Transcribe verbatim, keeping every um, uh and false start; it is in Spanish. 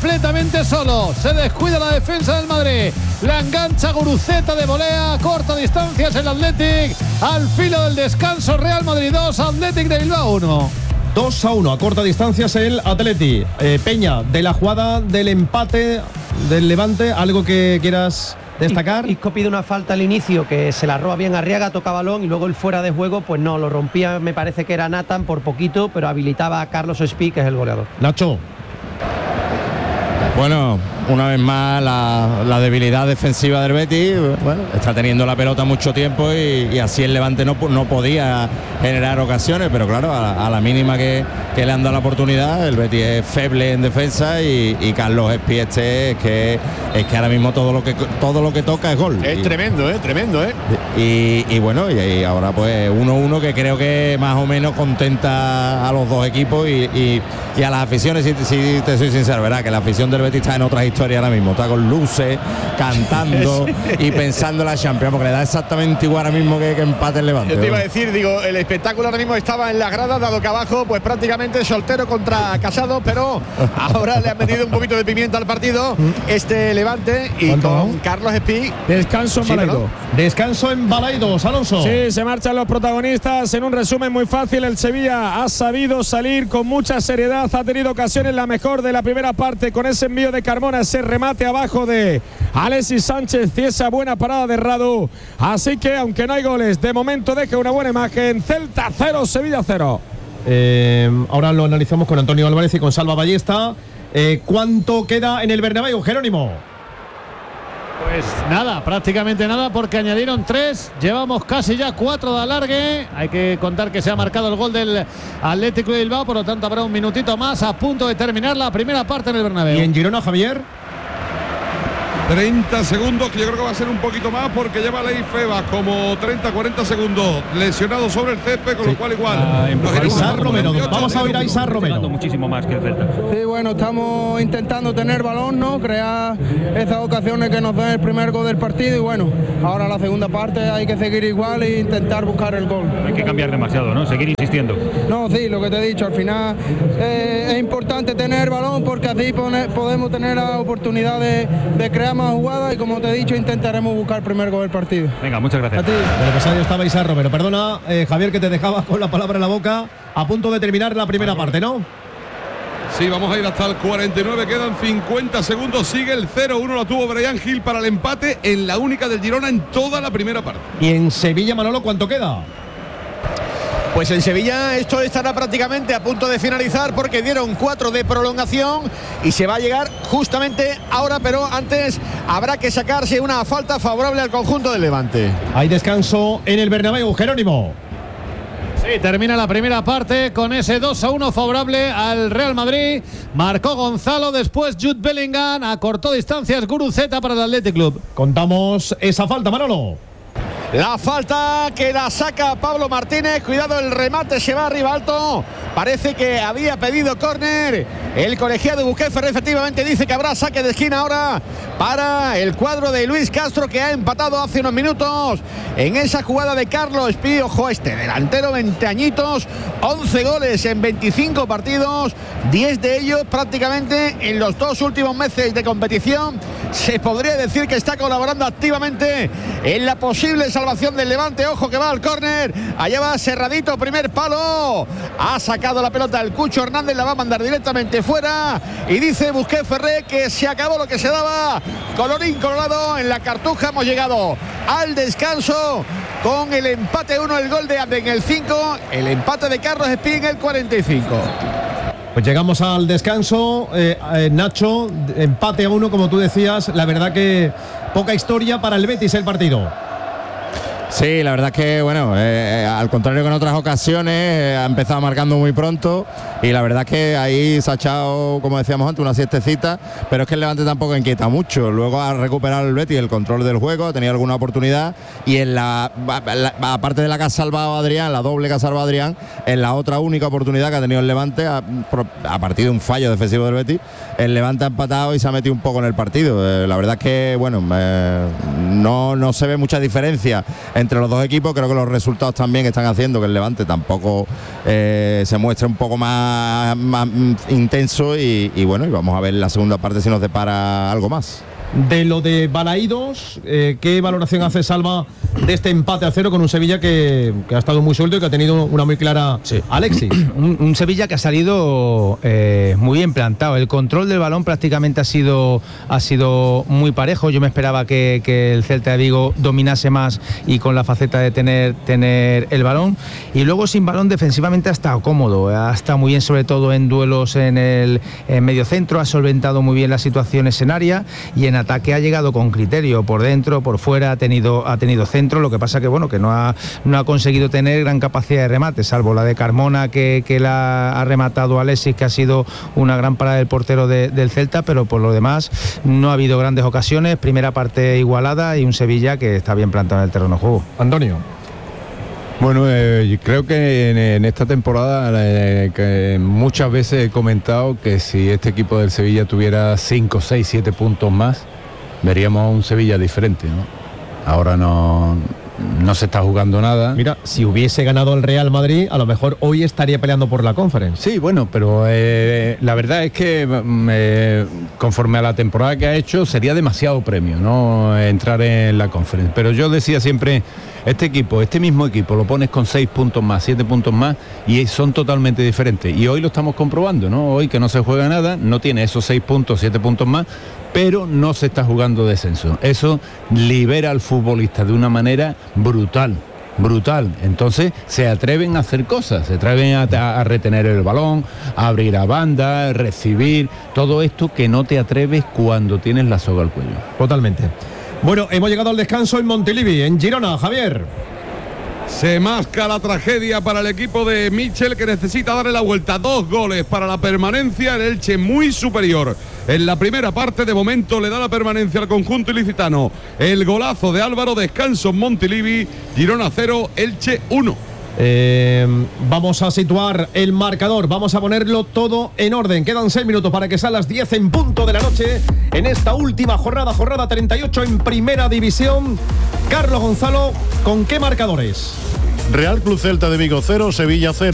completamente solo. Se descuida la defensa del Madrid. La engancha Guruceta de volea a corta distancia. Es el Athletic. Al filo del descanso, Real Madrid dos, Athletic de Bilbao uno. dos a uno a corta distancia es el Atleti. Eh, Peña, de la jugada del empate del Levante, ¿algo que quieras destacar? Isco pide una falta al inicio que se la roba bien Arriaga, toca balón y luego el fuera de juego, pues no, lo rompía, me parece que era Nathan por poquito, pero habilitaba a Carlos Espí, que es el goleador. Nacho. Bueno, una vez más la, la debilidad defensiva del Betis. Bueno, está teniendo la pelota mucho tiempo y, y así el Levante no, no podía generar ocasiones, pero claro, a, a la mínima que, que le han dado la oportunidad, el Betis es feble en defensa y, y Carlos Espí este es que, es que ahora mismo todo lo que todo lo que toca es gol. Es y, tremendo, ¿eh? Tremendo, ¿eh? Y, y bueno, y, y ahora pues uno uno que creo que más o menos contenta a los dos equipos y, y, y a las aficiones, si, si te soy sincero, ¿verdad? Que la afición del Betis está en otras historias ahora mismo, está con luces, cantando y pensando en la Champions, porque le da exactamente igual ahora mismo que, que empate el Levante. Yo te iba a decir, digo, el espectáculo ahora mismo estaba en las gradas, dado que abajo pues prácticamente soltero contra Casado, pero ahora le han metido un poquito de pimienta al partido este Levante y con Carlos Espí. Descanso en Balaidos. Descanso en Balaidos, Alonso. Sí, se marchan los protagonistas. En un resumen muy fácil, el Sevilla ha sabido salir con mucha seriedad, ha tenido ocasiones, la mejor de la primera parte con ese envío de Carmona, ese remate abajo de Alexis Sánchez y esa buena parada de Radu. Así que aunque no hay goles, de momento deja una buena imagen. Celta cero, Sevilla cero. Eh, ahora lo analizamos con Antonio Álvarez y con Salva Ballesta. Eh, ¿Cuánto queda en el Bernabéu, Jerónimo? Pues nada, prácticamente nada, porque añadieron tres. Llevamos casi ya cuatro de alargue. Hay que contar que se ha marcado el gol del Atlético de Bilbao, por lo tanto habrá un minutito más a punto de terminar la primera parte en el Bernabéu. ¿Y en Girona, Javier? treinta segundos, que yo creo que va a ser un poquito más porque lleva Ley Febas como treinta cuarenta segundos lesionado sobre el césped, con sí. lo cual igual. Ah, Isar Romero, vamos a oír a Isar Romero. Muchísimo más que el Celta. Sí, bueno, estamos intentando tener balón, ¿no? Crear esas ocasiones que nos dan el primer gol del partido y bueno, ahora la segunda parte hay que seguir igual e intentar buscar el gol. Hay que cambiar demasiado, ¿no? Seguir insistiendo. No, sí, lo que te he dicho, al final eh, es importante tener balón porque así pone, podemos tener la oportunidad de, de crear más jugadas y como te he dicho intentaremos buscar el primer gol del partido. Venga, muchas gracias. A ti. Bueno, pues ahí estaba Isar Romero. Perdona, eh, Javier, que te dejaba con la palabra en la boca. A punto de terminar la primera ah, parte, ¿no? Sí, vamos a ir hasta el cuarenta y nueve, quedan cincuenta segundos, sigue el cero uno, la tuvo Bryan Gil para el empate en la única del Girona en toda la primera parte. Y en Sevilla, Manolo, ¿cuánto queda? Pues en Sevilla esto estará prácticamente a punto de finalizar porque dieron cuatro de prolongación y se va a llegar justamente ahora, pero antes habrá que sacarse una falta favorable al conjunto del Levante. Hay descanso en el Bernabéu, Jerónimo. Sí, termina la primera parte con ese dos a uno favorable al Real Madrid. Marcó Gonzalo, después Jude Bellingham, acortó distancias Guruceta para el Athletic Club. Contamos esa falta, Manolo. La falta que la saca Pablo Martínez. Cuidado, el remate se va arriba alto. Parece que había pedido córner. El colegiado de Busquets Ferrer efectivamente dice que habrá saque de esquina ahora para el cuadro de Luis Castro, que ha empatado hace unos minutos en esa jugada de Carlos Espí. Ojo, este delantero, veinte añitos, once goles en veinticinco partidos, diez de ellos prácticamente en los dos últimos meses de competición. Se podría decir que está colaborando activamente en la posible salvación del Levante. Ojo que va al córner, allá va cerradito, primer palo, ha sacado la pelota el Cucho Hernández, la va a mandar directamente fuera y dice Busquets Ferrer que se acabó lo que se daba. Colorín colorado, en la Cartuja hemos llegado al descanso con el empate uno, el gol de Abde en el cinco, el empate de Carlos Espí en el cuarenta y cinco. Pues llegamos al descanso, eh, eh, Nacho, empate a uno, como tú decías. La verdad que poca historia para el Betis el partido. Sí, la verdad es que, bueno, eh, al contrario que en otras ocasiones, eh, ha empezado marcando muy pronto y la verdad es que ahí se ha echado, como decíamos antes, una siestecita, pero es que el Levante tampoco inquieta mucho. Luego ha recuperado el Betis el control del juego, ha tenido alguna oportunidad y en la, la aparte de la que ha salvado Adrián, la doble que ha salvado Adrián, en la otra única oportunidad que ha tenido el Levante, a, a partir de un fallo defensivo del Betis, el Levante ha empatado y se ha metido un poco en el partido. Eh, la verdad es que, bueno, eh, no, no se ve mucha diferencia entre entre los dos equipos. Creo que los resultados también están haciendo que el Levante tampoco eh, se muestre un poco más, más intenso y, y bueno, y vamos a ver en la segunda parte si nos depara algo más. De lo de Balaídos, eh, ¿qué valoración hace Salva de este empate a cero con un Sevilla que, que ha estado muy suelto y que ha tenido una muy clara sí. Alexis? Un, un Sevilla que ha salido eh, muy bien plantado. El control del balón prácticamente ha sido, ha sido muy parejo. Yo me esperaba que, que el Celta de Vigo dominase más y con la faceta de tener, tener el balón. Y luego sin balón defensivamente ha estado cómodo. Ha estado muy bien, sobre todo en duelos en el en medio centro. Ha solventado muy bien las situaciones en área y en ataque ha llegado con criterio, por dentro, por fuera, ha tenido, ha tenido centro, lo que pasa que bueno, que no ha, no ha conseguido tener gran capacidad de remate, salvo la de Carmona que, que la ha rematado Alexis, que ha sido una gran parada del portero de, del Celta, pero por lo demás no ha habido grandes ocasiones, primera parte igualada y un Sevilla que está bien plantado en el terreno de juego. Antonio. Bueno, eh, creo que en, en esta temporada eh, que muchas veces he comentado que si este equipo del Sevilla tuviera cinco, seis, siete puntos más, veríamos un Sevilla diferente, ¿no? Ahora no, no se está jugando nada. Mira, si hubiese ganado el Real Madrid, a lo mejor hoy estaría peleando por la Conference. Sí, bueno, pero eh, la verdad es que eh, conforme a la temporada que ha hecho, sería demasiado premio, ¿no? Entrar en la Conference. Pero yo decía siempre, este equipo, este mismo equipo, lo pones con seis puntos más, siete puntos más y son totalmente diferentes. Y hoy lo estamos comprobando, ¿no? Hoy que no se juega nada, no tiene esos seis puntos, siete puntos más, pero no se está jugando descenso. Eso libera al futbolista de una manera brutal, brutal. Entonces se atreven a hacer cosas, se atreven a, a retener el balón, a abrir a banda, recibir, todo esto que no te atreves cuando tienes la soga al cuello. Totalmente. Bueno, hemos llegado al descanso en Montilivi, en Girona, Javier. Se masca la tragedia para el equipo de Michel, que necesita darle la vuelta. Dos goles para la permanencia, el Elche muy superior. En la primera parte, de momento, le da la permanencia al conjunto ilicitano. El golazo de Álvaro, descanso en Montilivi, Girona cero, Elche uno. Eh, vamos a situar el marcador, vamos a ponerlo todo en orden. Quedan seis minutos para que sean las diez en punto de la noche en esta última jornada, jornada treinta y ocho en Primera División. Carlos Gonzalo, ¿con qué marcadores? Real Club Celta de Vigo cero, Sevilla cero.